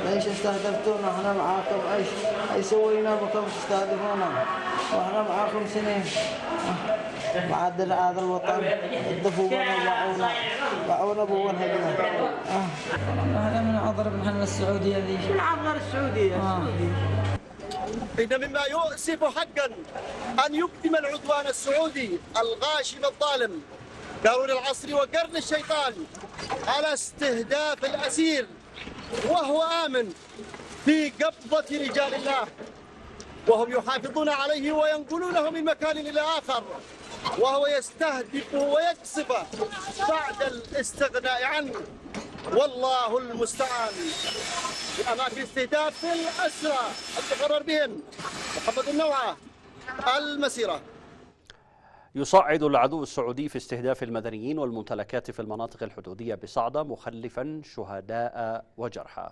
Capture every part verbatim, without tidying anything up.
ليش استهدفتونا؟ احنا معاكم، ايش ايش سوينا بكم تستهدفونا واحنا معاكم سنين؟ معدل هذا الوطن الدفوا بنا وباعونا باعونا بون هجنا. احنا من عذر بن حنا السعوديه ذي. من عذر السعوديه. آه. إن مما يؤسف حقا أن يكتم العدوان السعودي الغاشم الظالم قارون العصر وقرن الشيطان على استهداف الأسير وهو آمن في قبضة رجال الله، وهم يحافظون عليه وينقلونه من مكان إلى آخر، وهو يستهدف ويقصف بعد الاستغناء عنه. والله المستعان. في أماكن استهداف الأسرى المقرر بهم محمد النوعة المسيرة. يصعد العدو السعودي في استهداف المدنيين والممتلكات في المناطق الحدودية بصعدة مخلفا شهداء وجرحى.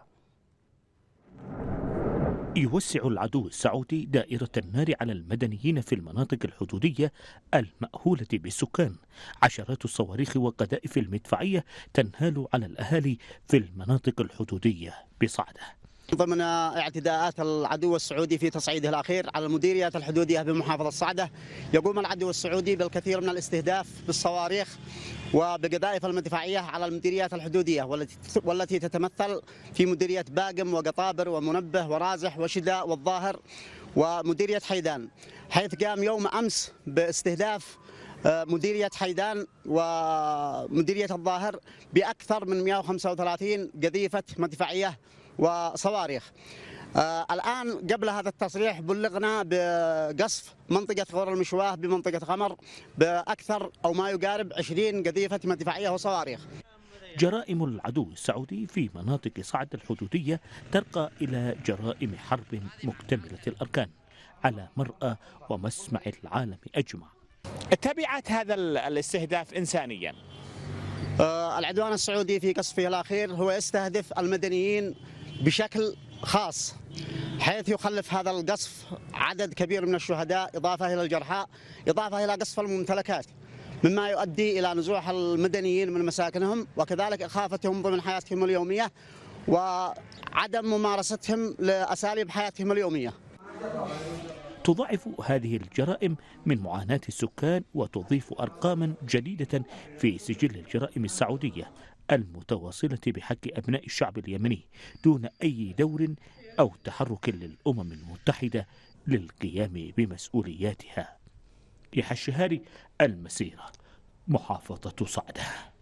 يوسع العدو السعودي دائرة النار على المدنيين في المناطق الحدودية المأهولة بالسكان. عشرات الصواريخ وقذائف المدفعية تنهال على الأهالي في المناطق الحدودية بصعدة. ضمن اعتداءات العدو السعودي في تصعيده الأخير على المديريات الحدودية بمحافظة صعدة، يقوم العدو السعودي بالكثير من الاستهداف بالصواريخ وبقذائف المدفعية على المديريات الحدودية والتي تتمثل في مديرية باقم وقطابر ومنبه ورازح وشداء والظاهر ومديرية حيدان، حيث قام يوم أمس باستهداف مديرية حيدان ومديرية الظاهر بأكثر من مئة وخمسة وثلاثين قذيفة مدفعية وصواريخ. آه الآن قبل هذا التصريح بلغنا بقصف منطقة غور المشواه بمنطقة غمر بأكثر أو ما يقارب عشرين قذيفة مدفعية وصواريخ. جرائم العدو السعودي في مناطق صعد الحدودية ترقى إلى جرائم حرب مكتملة الأركان على مرأى ومسمع العالم أجمع. تبعت هذا الاستهداف إنسانيا؟ آه العدوان السعودي في قصفه الأخير هو يستهدف المدنيين بشكل خاص، حيث يخلف هذا القصف عدد كبير من الشهداء إضافة إلى الجرحى، إضافة إلى قصف الممتلكات، مما يؤدي إلى نزوح المدنيين من مساكنهم وكذلك إخافتهم ضمن حياتهم اليومية وعدم ممارستهم لأساليب حياتهم اليومية. تضاعف هذه الجرائم من معاناة السكان وتضيف أرقاما جديدة في سجل الجرائم السعودية المتواصلة بحق أبناء الشعب اليمني دون أي دور أو تحرك للأمم المتحدة للقيام بمسؤولياتها. يحيى الشهاري، المسيرة، محافظة صعدة.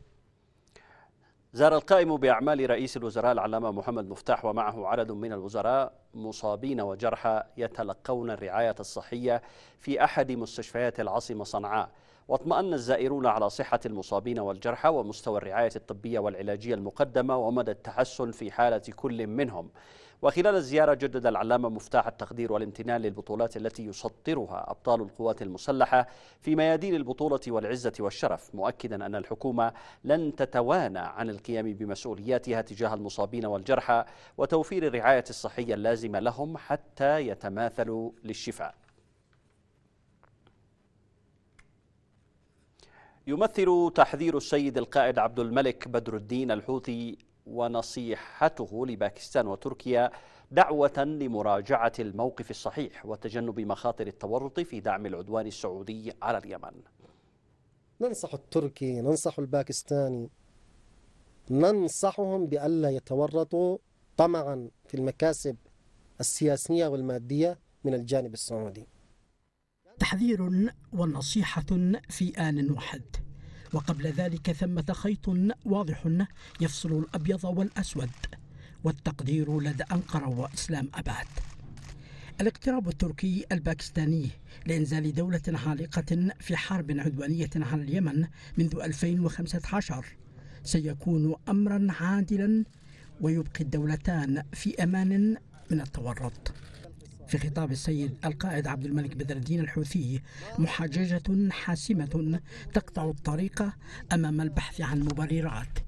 زار القائم بأعمال رئيس الوزراء العلامة محمد مفتاح ومعه عدد من الوزراء مصابين وجرحى يتلقون الرعاية الصحية في أحد مستشفيات العاصمة صنعاء، واطمأن الزائرون على صحة المصابين والجرحى ومستوى الرعاية الطبية والعلاجية المقدمة ومدى التحسن في حالة كل منهم. وخلال الزيارة جدد العلامة مفتاح التقدير والامتنان للبطولات التي يسطرها أبطال القوات المسلحة في ميادين البطولة والعزة والشرف، مؤكدا أن الحكومة لن تتوانى عن القيام بمسؤولياتها تجاه المصابين والجرحى وتوفير الرعاية الصحية اللازمة لهم حتى يتماثلوا للشفاء. يمثل تحذير السيد القائد عبد الملك بدر الدين الحوثي ونصيحته لباكستان وتركيا دعوة لمراجعة الموقف الصحيح وتجنب مخاطر التورط في دعم العدوان السعودي على اليمن. ننصح التركي، ننصح الباكستاني، ننصحهم بألا يتورطوا طمعا في المكاسب السياسية والمادية من الجانب السعودي. تحذير ونصيحة في آن واحد، وقبل ذلك ثمة خيط واضح يفصل الأبيض والأسود، والتقدير لدى أنقرة وإسلام أباد. الاقتراب التركي الباكستاني لإنزال دولة عالقة في حرب عدوانية على اليمن منذ ألفين وخمسة عشر سيكون أمرا عادلا ويبقي الدولتان في أمان من التورط. في خطاب السيد القائد عبد الملك بدر الدين الحوثي محاججة حاسمة تقطع الطريق أمام البحث عن مبررات